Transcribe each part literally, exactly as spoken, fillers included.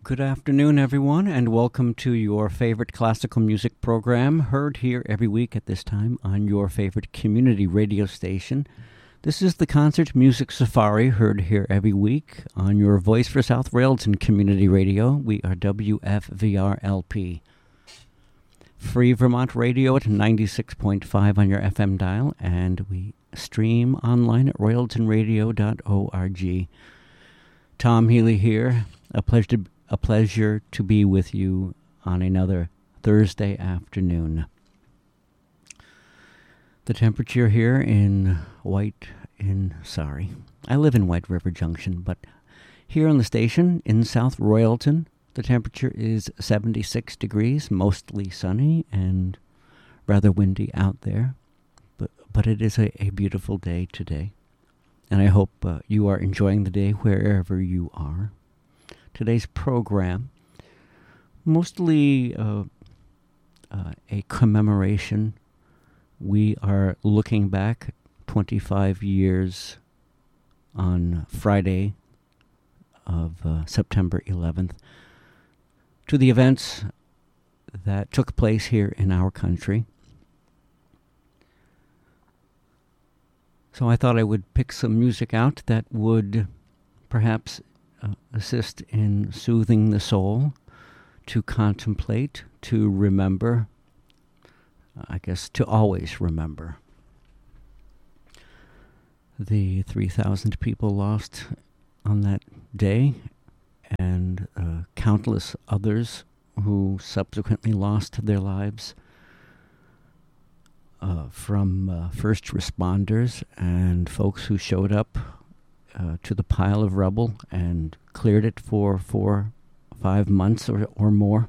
Good afternoon, everyone, and welcome to your favorite classical music program, heard here every week at this time on your favorite community radio station. This is the Concert Music Safari, heard here every week on your Voice for South Railton Community Radio. We are W F V R L P. Free Vermont Radio at ninety-six point five on your F M dial, and we stream online at royalton radio dot org. Tom Healy here. A pleasure to A pleasure to be with you on another Thursday afternoon. The temperature here in White, in, sorry, I live in White River Junction, but here on the station in South Royalton, the temperature is seventy-six degrees, mostly sunny and rather windy out there, but, but it is a, a beautiful day today. And I hope uh, you are enjoying the day wherever you are. Today's program, mostly uh, uh, a commemoration. We are looking back twenty-five years on Friday of uh, September eleventh to the events that took place here in our country. So I thought I would pick some music out that would perhaps Uh, assist in soothing the soul, to contemplate, to remember, I guess to always remember the three thousand people lost on that day and uh, countless others who subsequently lost their lives uh, from uh, first responders and folks who showed up Uh, to the pile of rubble and cleared it for four, five months or, or more,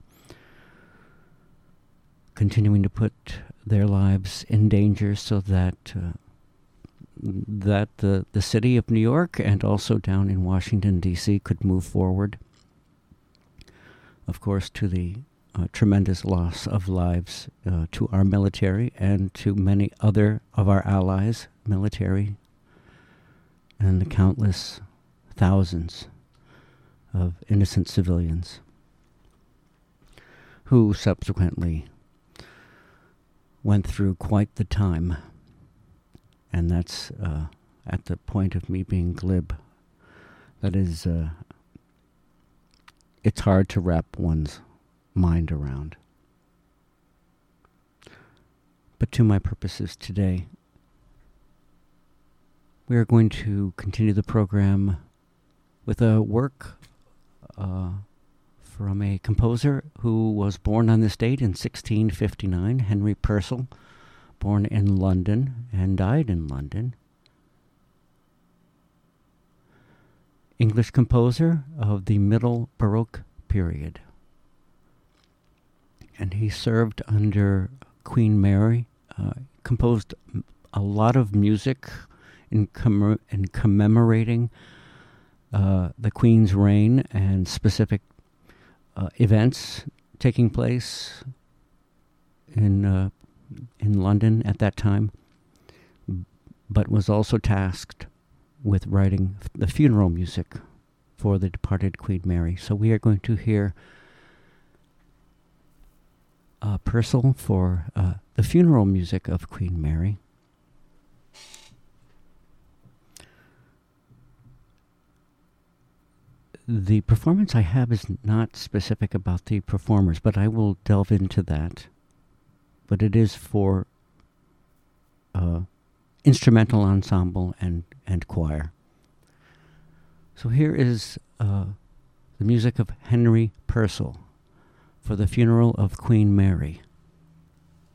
continuing to put their lives in danger so that uh, that the, the city of New York and also down in Washington, D C could move forward. Of course, to the uh, tremendous loss of lives uh, to our military and to many other of our allies, military, and the countless thousands of innocent civilians who subsequently went through quite the time. And that's uh, at the point of me being glib. That is, uh, it's hard to wrap one's mind around. But to my purposes today, we are going to continue the program with a work uh, from a composer who was born on this date in sixteen fifty-nine, Henry Purcell, born in London and died in London. English composer of the Middle Baroque period. And he served under Queen Mary, uh, composed a lot of music In, comm- in commemorating uh, the Queen's reign and specific uh, events taking place in uh, in London at that time, but was also tasked with writing the funeral music for the departed Queen Mary. So we are going to hear uh, Purcell for uh, the funeral music of Queen Mary. The performance I have is not specific about the performers, but I will delve into that. But it is for uh, instrumental ensemble and, and choir. So here is uh, the music of Henry Purcell for the funeral of Queen Mary.